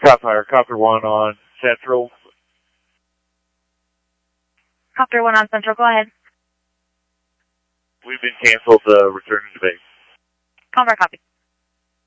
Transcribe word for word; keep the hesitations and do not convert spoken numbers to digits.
Copper, Copper one on Central. Copter one on Central, go ahead. We've been canceled, uh, return to base. Convert copy.